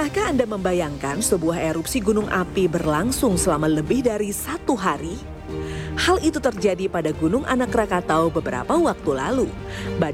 Bisakah Anda membayangkan sebuah erupsi gunung api berlangsung selama lebih dari 1 hari? Hal itu terjadi pada Gunung Anak Rakatau beberapa waktu lalu.